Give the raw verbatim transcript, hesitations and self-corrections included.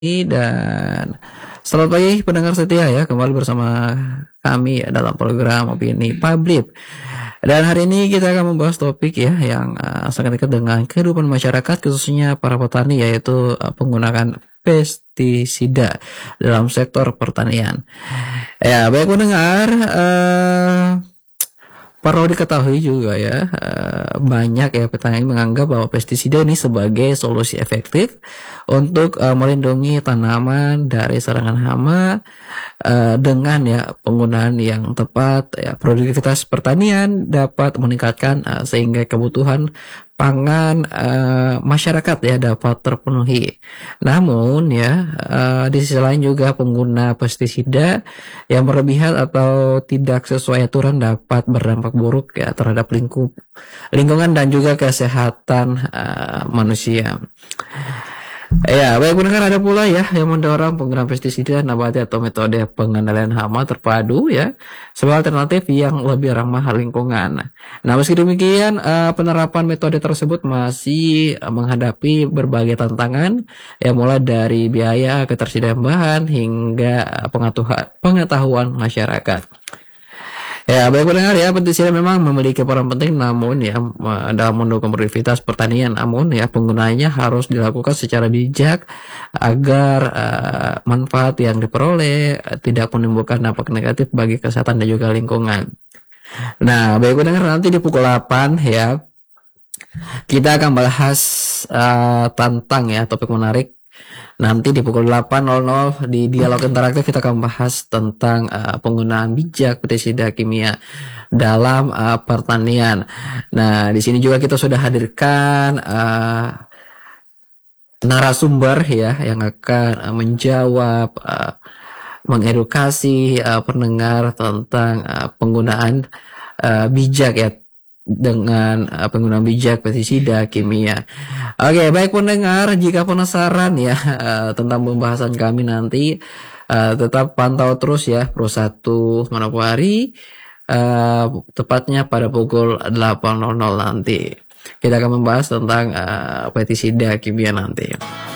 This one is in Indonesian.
Dan selamat pagi pendengar setia ya, kembali bersama kami dalam program Opini Publik. Dan hari ini kita akan membahas topik ya yang uh, sangat dekat dengan kehidupan masyarakat, khususnya para petani, yaitu uh, penggunaan pestisida dalam sektor pertanian. Ya, baik pendengar, uh, perlu diketahui juga ya, uh, banyak ya petani menganggap bahwa pestisida ini sebagai solusi efektif untuk uh, melindungi tanaman dari serangan hama uh, dengan ya penggunaan yang tepat. Ya, produktivitas pertanian dapat meningkatkan uh, sehingga kebutuhan pangan uh, masyarakat ya dapat terpenuhi. Namun ya uh, di sisi lain juga pengguna pestisida yang berlebihan atau tidak sesuai aturan dapat berdampak buruk ya terhadap lingkup lingkungan dan juga kesehatan uh, manusia. Ya, baik pendengar, ada pula ya yang mendorong penggunaan pestisida nabati atau metode pengendalian hama terpadu ya sebagai alternatif yang lebih ramah lingkungan. Nah, meski demikian uh, penerapan metode tersebut masih uh, menghadapi berbagai tantangan ya, mulai dari biaya, ketersediaan bahan hingga uh, pengetahuan pengetahuan masyarakat. Ya, baik pendengar ya, pestisida memang memiliki peran penting namun ya dalam mendukung produktivitas pertanian, namun ya penggunaannya harus dilakukan secara bijak agar uh, manfaat yang diperoleh uh, tidak menimbulkan dampak negatif bagi kesehatan dan juga lingkungan. Nah, baik pendengar, nanti di pukul delapan ya kita akan bahas uh, tentang ya topik menarik. Nanti di pukul delapan nol nol di dialog interaktif kita akan bahas tentang uh, penggunaan bijak pestisida kimia dalam uh, pertanian. Nah, di sini juga kita sudah hadirkan uh, narasumber ya yang akan uh, menjawab, uh, mengedukasi uh, pendengar tentang uh, penggunaan uh, bijak ya dengan uh, penggunaan bijak pestisida kimia. Oke, baik pendengar, jika penasaran ya uh, tentang pembahasan kami nanti, uh, tetap pantau terus ya Pro satu Manokwari, uh, tepatnya pada pukul delapan nol nol nanti. Kita akan membahas tentang uh, pestisida kimia nanti.